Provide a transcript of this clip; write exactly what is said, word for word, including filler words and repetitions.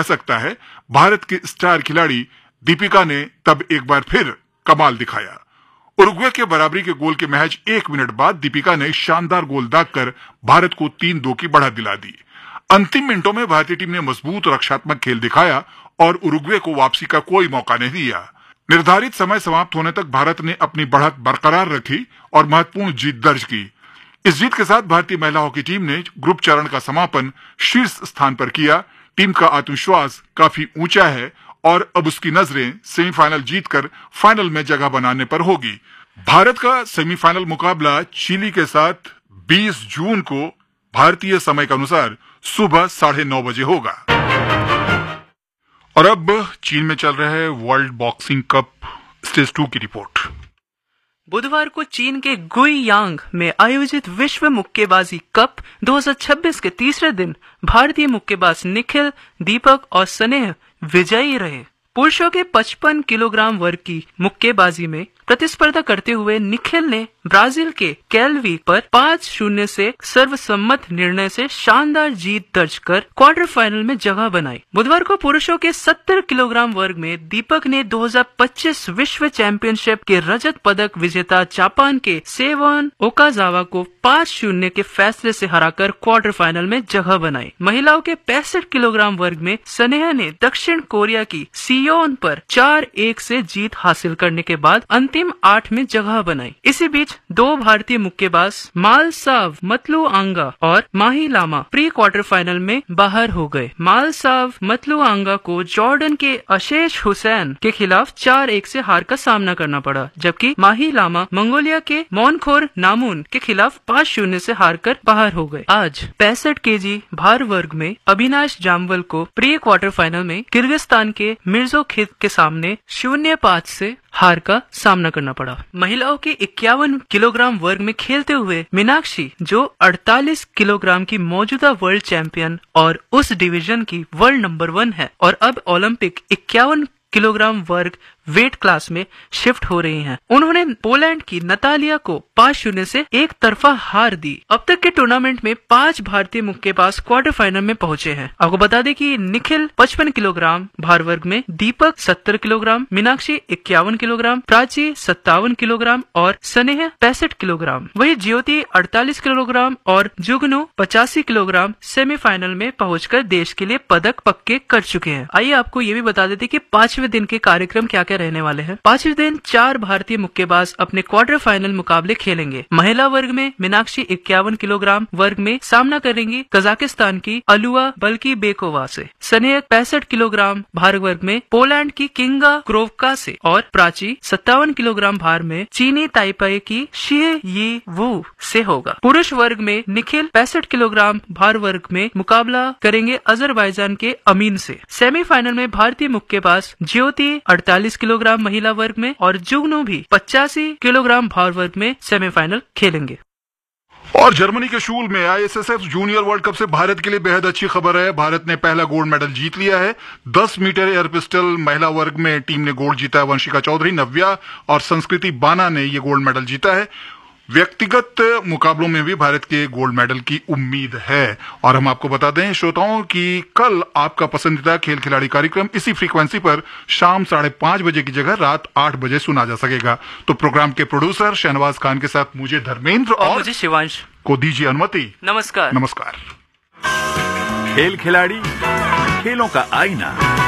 सकता है, भारत की स्टार खिलाड़ी दीपिका ने तब एक बार फिर कमाल दिखाया। उरुग्वे के बराबरी के गोल के महज एक मिनट बाद दीपिका ने शानदार गोल दागकर भारत को तीन दो की बढ़त दिला दी। अंतिम मिनटों में भारतीय टीम ने मजबूत रक्षात्मक खेल दिखाया और उरुग्वे को वापसी का कोई मौका नहीं दिया। निर्धारित समय समाप्त होने तक भारत ने अपनी बढ़त बरकरार रखी और महत्वपूर्ण जीत दर्ज की। इस जीत के साथ भारतीय महिला हॉकी टीम ने ग्रुप चरण का समापन शीर्ष स्थान पर किया। टीम का आत्मविश्वास काफी ऊंचा है और अब उसकी नजरें सेमीफाइनल जीतकर फाइनल में जगह बनाने पर होगी। भारत का सेमीफाइनल मुकाबला चिली के साथ बीस जून को भारतीय समय के अनुसार सुबह साढ़े नौ बजे होगा। और अब चीन में चल रहे world boxing cup stage two की रिपोर्ट। बुधवार को चीन के गुइयांग में आयोजित विश्व मुक्केबाजी कप दो हज़ार छब्बीस के तीसरे दिन भारतीय मुक्केबाज निखिल, दीपक और स्नेह विजयी रहे। पुरुषों के पचपन किलोग्राम वर्ग की मुक्केबाजी में प्रतिस्पर्धा करते हुए निखिल ने ब्राजील के कैलवी पर पाँच शून्य से सर्वसम्मत निर्णय से शानदार जीत दर्ज कर क्वार्टर फाइनल में जगह बनाई। बुधवार को पुरुषों के सत्तर किलोग्राम वर्ग में दीपक ने दो हज़ार पच्चीस विश्व चैंपियनशिप के रजत पदक विजेता जापान के सेवन ओकाजावा को पाँच शून्य के फैसले से हराकर क्वार्टर फाइनल में जगह बनाई। महिलाओं के पैंसठ किलोग्राम वर्ग में स्नेहा ने दक्षिण कोरिया की सियोन पर चार एक से जीत हासिल करने के बाद अंतिम आठ में जगह बनाई। इसी बीच दो भारतीय मुक्केबाज मालसाव मतलुआंगा और माही लामा प्री क्वार्टर फाइनल में बाहर हो गए। मालसाव मतलुआंगा को जॉर्डन के अशेष हुसैन के खिलाफ चार एक से हार का सामना करना पड़ा, जबकि माही लामा मंगोलिया के मोनखोर नामुन के खिलाफ पाँच शून्य से हार कर बाहर हो गए। आज पैंसठ केजी भार वर्ग में अविनाश जामवल को प्री क्वार्टर फाइनल में किर्गिस्तान के मिर्जोखिद के सामने शून्य पाँच से हार का सामना करना पड़ा। महिलाओं के इक्यावन किलोग्राम वर्ग में खेलते हुए मीनाक्षी, जो अड़तालीस किलोग्राम की मौजूदा वर्ल्ड चैंपियन और उस डिवीजन की वर्ल्ड नंबर वन है और अब ओलंपिक इक्यावन किलोग्राम वर्ग वेट क्लास में शिफ्ट हो रही हैं। उन्होंने पोलैंड की नतालिया को पाँच शून्य से एक तरफा हार दी। अब तक के टूर्नामेंट में पांच भारतीय मुक्केबाज क्वार्टर फाइनल में पहुंचे हैं। आपको बता दें कि निखिल पचपन किलोग्राम भार वर्ग में, दीपक सत्तर किलोग्राम, मीनाक्षी इक्यावन किलोग्राम, प्राची सत्तावन किलोग्राम और स्नेह पैंसठ किलोग्राम। वही ज्योति अड़तालीस किलोग्राम और जुगनू पचासी किलोग्राम सेमीफाइनल में पहुंचकर देश के लिए पदक पक्के कर चुके हैं। आइए आपको ये भी बता देते कि पांचवें दिन के कार्यक्रम क्या रहने वाले हैं। पांचवें दिन चार भारतीय मुक्केबाज अपने क्वार्टर फाइनल मुकाबले खेलेंगे। महिला वर्ग में मीनाक्षी इक्यावन किलोग्राम वर्ग में सामना करेंगी कजाकिस्तान की अलुआ बल्कि बेकोवा से। स्नेह पैंसठ किलोग्राम भार वर्ग में पोलैंड की किंगा क्रोवका से और प्राची सत्तावन किलोग्राम भार में चीनी ताइपाई की शीहे यी वू से होगा। पुरुष वर्ग में निखिल पैंसठ किलोग्राम भार वर्ग में मुकाबला करेंगे अजरबैजान के अमीन से। सेमीफाइनल में भारतीय मुक्केबाज ज्योति अड़तालीस किलोग्राम महिला वर्ग में और जुगनू भी पचासी किलोग्राम भार वर्ग में सेमीफाइनल खेलेंगे। और जर्मनी के शूल में I S S F junior world cup से भारत के लिए बेहद अच्छी खबर है। भारत ने पहला गोल्ड मेडल जीत लिया है। दस मीटर एयर पिस्टल महिला वर्ग में टीम ने गोल्ड जीता है। वंशिका चौधरी, नव्या और संस्कृति बाना ने ये गोल्ड मेडल जीता है। व्यक्तिगत मुकाबलों में भी भारत के गोल्ड मेडल की उम्मीद है। और हम आपको बता दें श्रोताओं कि कल आपका पसंदीदा खेल खिलाड़ी कार्यक्रम इसी फ्रीक्वेंसी पर शाम साढ़े पांच बजे की जगह रात आठ बजे सुना जा सकेगा। तो प्रोग्राम के प्रोड्यूसर शहनवाज खान के साथ मुझे धर्मेंद्र और, और मुझे शिवांश को दीजिए अनुमति। नमस्कार। नमस्कार। खेल खिलाड़ी, खेलों का आईना।